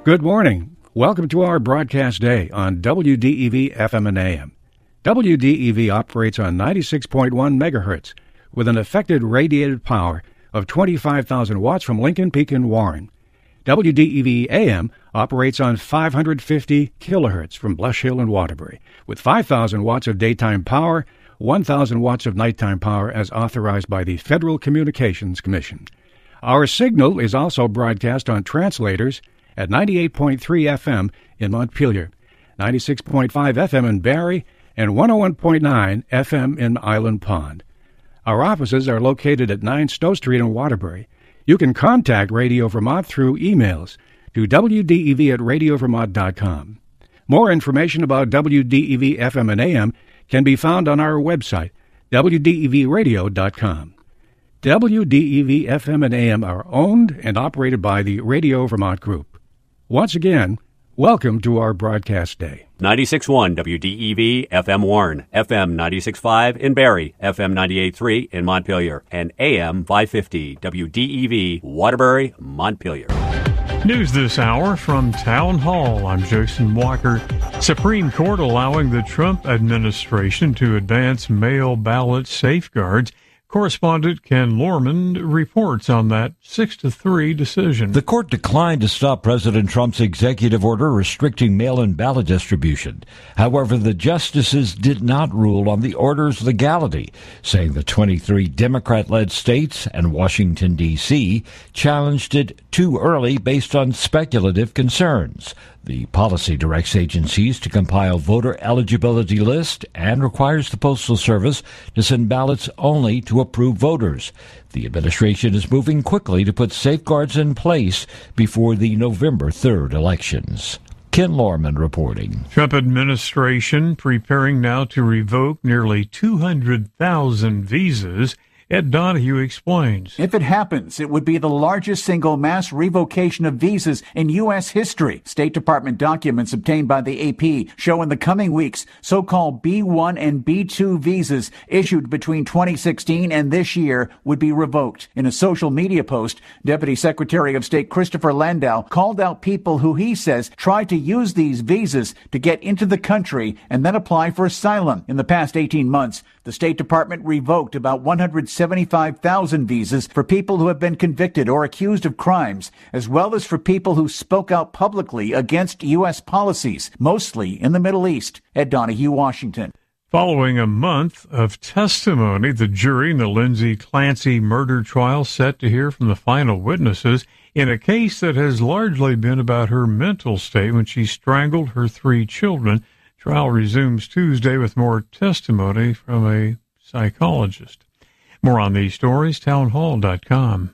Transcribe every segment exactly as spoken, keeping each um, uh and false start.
Good morning. Welcome to our broadcast day on W D E V F M and A M. W D E V operates on ninety-six point one megahertz with an effective radiated power of twenty-five thousand watts from Lincoln Peak and Warren. W D E V A M operates on five hundred fifty kilohertz from Blush Hill and Waterbury with five thousand watts of daytime power, one thousand watts of nighttime power as authorized by the Federal Communications Commission. Our signal is also broadcast on translators at ninety-eight point three F M in Montpelier, ninety-six point five F M in Barrie, and one oh one point nine F M in Island Pond. Our offices are located at nine Stowe Street in Waterbury. You can contact Radio Vermont through emails to W D E V at radio vermont dot com. More information about W D E V F M and A M can be found on our website, W D E V radio dot com. W D E V F M and A M are owned and operated by the Radio Vermont Group. Once again, welcome to our broadcast day. ninety-six point one W D E V F M Warren, F M ninety-six point five in Barrie, F M ninety-eight point three in Montpelier, and A M five fifty W D E V Waterbury, Montpelier. News this hour from Town Hall. I'm Jason Walker. Supreme Court allowing the Trump administration to advance mail ballot safeguards. Correspondent Ken Lorman reports on that six to three decision. The court declined to stop President Trump's executive order restricting mail-in ballot distribution. However, the justices did not rule on the order's legality, saying the twenty-three Democrat-led states and Washington, D C challenged it too early based on speculative concerns. The policy directs agencies to compile voter eligibility lists and requires the Postal Service to send ballots only to approved voters. The administration is moving quickly to put safeguards in place before the November third elections. Ken Lorman reporting. Trump administration preparing now to revoke nearly two hundred thousand visas. Ed Donahue explains. If it happens, it would be the largest single mass revocation of visas in U S history. State Department documents obtained by the A P show in the coming weeks so-called B one and B two visas issued between twenty sixteen and this year would be revoked. In a social media post, Deputy Secretary of State Christopher Landau called out people who he says tried to use these visas to get into the country and then apply for asylum. In the past eighteen months, the State Department revoked about one hundred seventy-five thousand visas for people who have been convicted or accused of crimes, as well as for people who spoke out publicly against U S policies, mostly in the Middle East. Ed Donahue, Washington. Following a month of testimony, the jury in the Lindsay Clancy murder trial set to hear from the final witnesses in a case that has largely been about her mental state when she strangled her three children. Trial resumes Tuesday with more testimony from a psychologist. More on these stories, town hall dot com.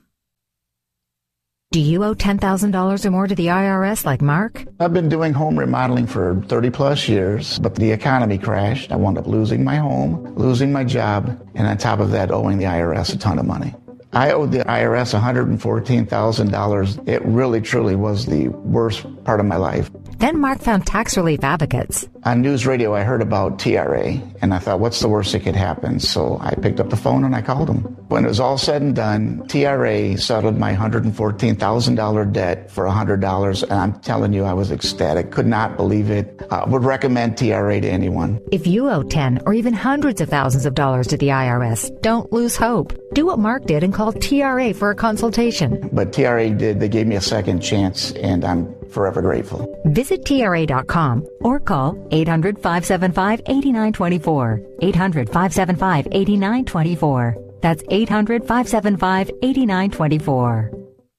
Do you owe ten thousand dollars or more to the I R S like Mark? I've been doing home remodeling for thirty plus years, but the economy crashed. I wound up losing my home, losing my job, and on top of that, owing the I R S a ton of money. I owed the I R S one hundred fourteen thousand dollars. It really, truly was the worst part of my life. Then Mark found Tax Relief Advocates. On news radio, I heard about T R A, and I thought, what's the worst that could happen? So I picked up the phone and I called them. When it was all said and done, T R A settled my one hundred fourteen thousand dollars debt for one hundred dollars, and I'm telling you, I was ecstatic. Could not believe it. I would recommend T R A to anyone. If you owe ten or even hundreds of thousands of dollars to the I R S, don't lose hope. Do what Mark did and call T R A for a consultation. But T R A did. They gave me a second chance, and I'm forever grateful. Visit T R A dot com or call eight hundred, five seven five, eight nine two four. eight hundred, five seven five, eight nine two four. That's eight hundred, five seven five, eight nine two four.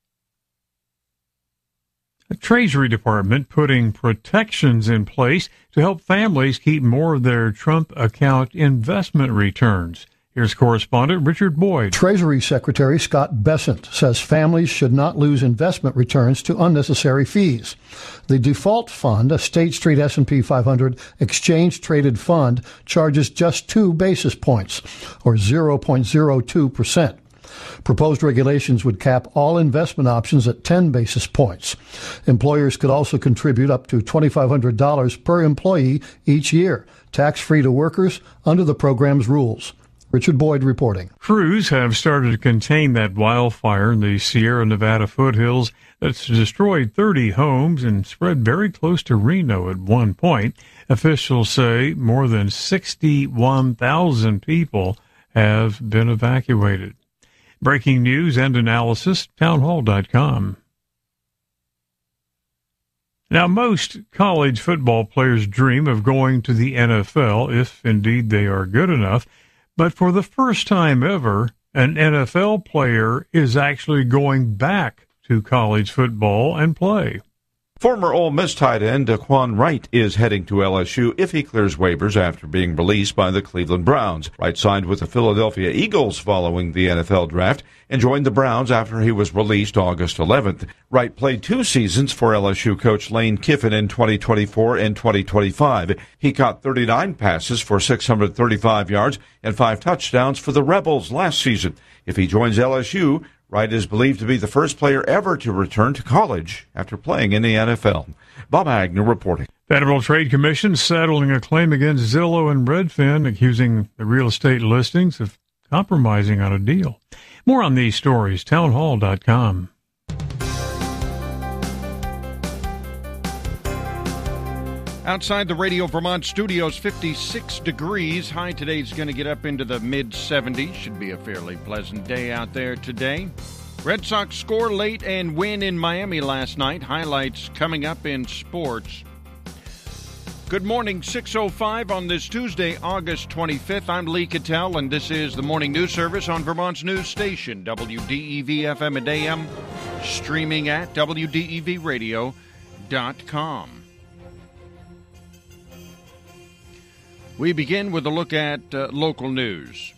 The Treasury Department putting protections in place to help families keep more of their Trump account investment returns. Here's correspondent Richard Boyd. Treasury Secretary Scott Bessent says families should not lose investment returns to unnecessary fees. The default fund, a State Street S and P five hundred exchange-traded fund, charges just two basis points, or zero point zero two percent. Proposed regulations would cap all investment options at ten basis points. Employers could also contribute up to two thousand five hundred dollars per employee each year, tax-free to workers under the program's rules. Richard Boyd reporting. Crews have started to contain that wildfire in the Sierra Nevada foothills. that's destroyed thirty homes and spread very close to Reno at one point. Officials say more than sixty-one thousand people have been evacuated. Breaking news and analysis, townhall dot com. Now, most college football players dream of going to the N F L, if indeed they are good enough. But for the first time ever, an N F L player is actually going back to college football and play. Former Ole Miss tight end Daquan Wright is heading to L S U if he clears waivers after being released by the Cleveland Browns. Wright signed with the Philadelphia Eagles following the N F L draft and joined the Browns after he was released August eleventh. Wright played two seasons for L S U coach Lane Kiffin in twenty twenty-four and twenty twenty-five. He caught thirty-nine passes for six hundred thirty-five yards and five touchdowns for the Rebels last season. If he joins L S U, Wright is believed to be the first player ever to return to college after playing in the N F L. Bob Agnew reporting. Federal Trade Commission settling a claim against Zillow and Redfin, accusing the real estate listings of compromising on a deal. More on these stories, townhall dot com. Outside the Radio Vermont studios, fifty-six degrees. High today is going to get up into the mid seventies. Should be a fairly pleasant day out there today. Red Sox score late and win in Miami last night. Highlights coming up in sports. Good morning, six oh five on this Tuesday, August twenty-fifth. I'm Lee Cattell, and this is the Morning News Service on Vermont's news station, W D E V F M and A M, streaming at W D E V radio dot com. We begin with a look at uh, local news.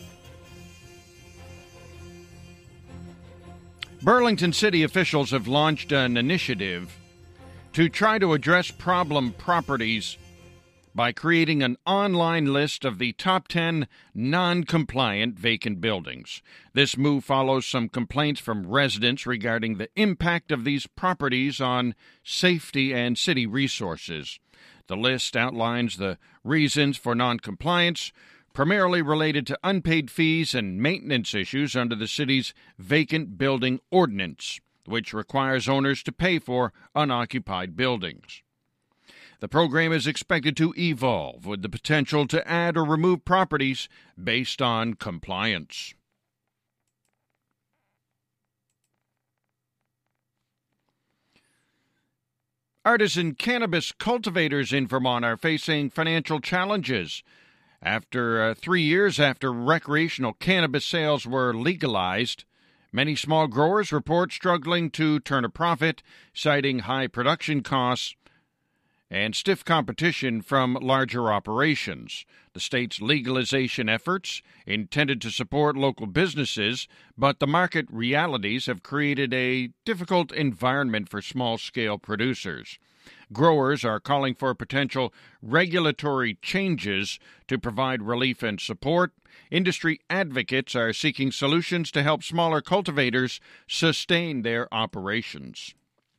Burlington City officials have launched an initiative to try to address problem properties by creating an online list of the top ten non-compliant vacant buildings. This move follows some complaints from residents regarding the impact of these properties on safety and city resources. The list outlines the reasons for noncompliance, primarily related to unpaid fees and maintenance issues under the city's vacant building ordinance, which requires owners to pay for unoccupied buildings. The program is expected to evolve with the potential to add or remove properties based on compliance. Artisan cannabis cultivators in Vermont are facing financial challenges. After uh, three years after recreational cannabis sales were legalized, many small growers report struggling to turn a profit, citing high production costs and stiff competition from larger operations. The state's legalization efforts intended to support local businesses, but the market realities have created a difficult environment for small-scale producers. Growers are calling for potential regulatory changes to provide relief and support. Industry advocates are seeking solutions to help smaller cultivators sustain their operations.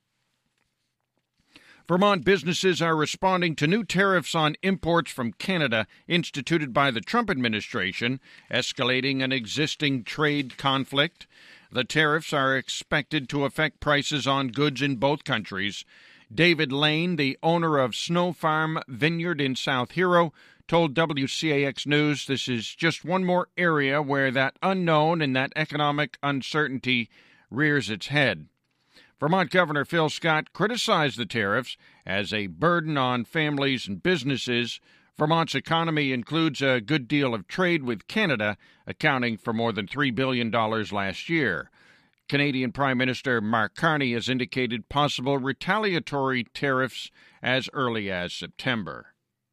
Vermont businesses are responding to new tariffs on imports from Canada instituted by the Trump administration, escalating an existing trade conflict. The tariffs are expected to affect prices on goods in both countries. David Lane, the owner of Snow Farm Vineyard in South Hero, told W C A X News this is just one more area where that unknown and that economic uncertainty rears its head. Vermont Governor Phil Scott criticized the tariffs as a burden on families and businesses. Vermont's economy includes a good deal of trade with Canada, accounting for more than three billion dollars last year. Canadian Prime Minister Mark Carney has indicated possible retaliatory tariffs as early as September.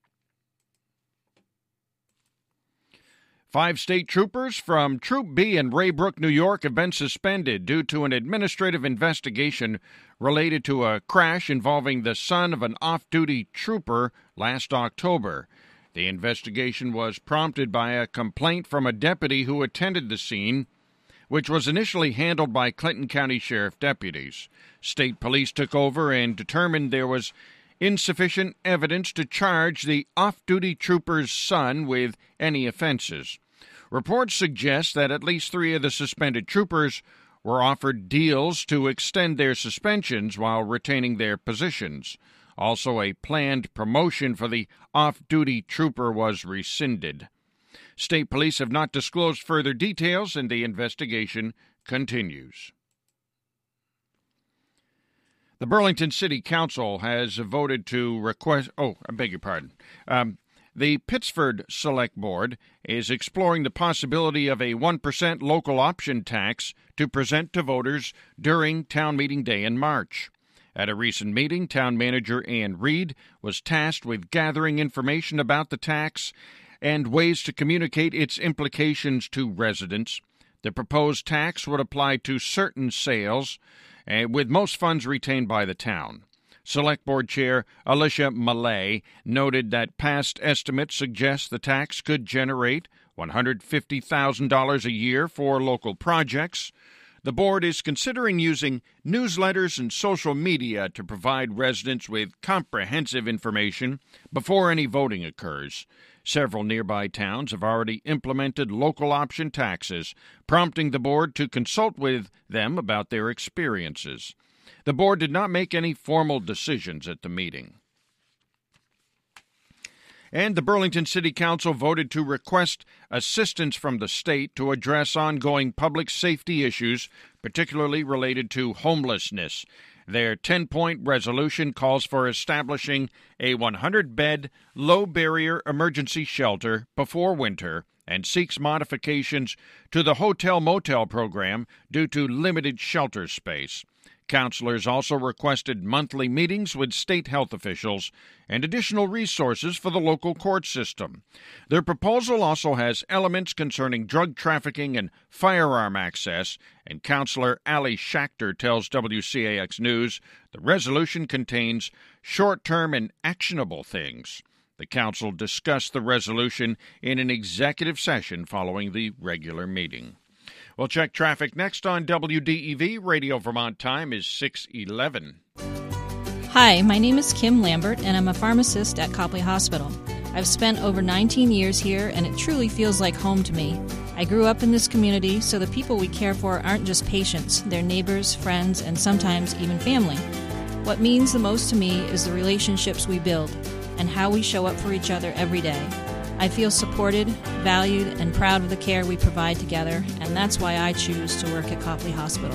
Five state troopers from Troop B in Raybrook, New York, have been suspended due to an administrative investigation related to a crash involving the son of an off-duty trooper last October. The investigation was prompted by a complaint from a deputy who attended the scene, which was initially handled by Clinton County Sheriff deputies. State police took over and determined there was insufficient evidence to charge the off-duty trooper's son with any offenses. Reports suggest that at least three of the suspended troopers were offered deals to extend their suspensions while retaining their positions. Also, a planned promotion for the off-duty trooper was rescinded. State police have not disclosed further details, and the investigation continues. The Burlington City Council has voted to request... Oh, I beg your pardon. Um, the Pittsford Select Board is exploring the possibility of a one percent local option tax to present to voters during town meeting day in March. At a recent meeting, Town Manager Ann Reed was tasked with gathering information about the tax and ways to communicate its implications to residents. The proposed tax would apply to certain sales, uh, with most funds retained by the town. Select Board Chair Alicia Millay noted that past estimates suggest the tax could generate one hundred fifty thousand dollars a year for local projects. The board is considering using newsletters and social media to provide residents with comprehensive information before any voting occurs. Several nearby towns have already implemented local option taxes, prompting the board to consult with them about their experiences. The board did not make any formal decisions at the meeting. And the Burlington City Council voted to request assistance from the state to address ongoing public safety issues, particularly related to homelessness. Their ten-point resolution calls for establishing a one hundred bed, low-barrier emergency shelter before winter and seeks modifications to the hotel-motel program due to limited shelter space. Councilors also requested monthly meetings with state health officials and additional resources for the local court system. Their proposal also has elements concerning drug trafficking and firearm access, and Councilor Ali Schachter tells W C A X News the resolution contains short-term and actionable things. The council discussed the resolution in an executive session following the regular meeting. We'll check traffic next on W D E V. Radio Vermont time is six eleven. Hi, my name is Kim Lambert, and I'm a pharmacist at Copley Hospital. I've spent over nineteen years here, and it truly feels like home to me. I grew up in this community, so the people we care for aren't just patients. They're neighbors, friends, and sometimes even family. What means the most to me is the relationships we build and how we show up for each other every day. I feel supported, valued, and proud of the care we provide together, and that's why I choose to work at Copley Hospital.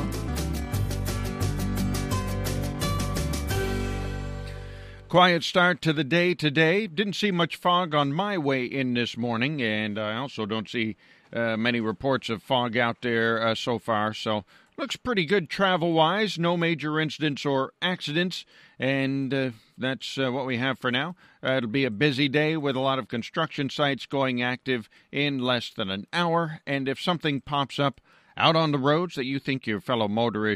Quiet start to the day today. Didn't see much fog on my way in this morning, and I also don't see uh, many reports of fog out there uh, so far, so looks pretty good travel-wise. No major incidents or accidents, and uh, that's uh, what we have for now. Uh, it'll be a busy day with a lot of construction sites going active in less than an hour, and if something pops up out on the roads that you think your fellow motorists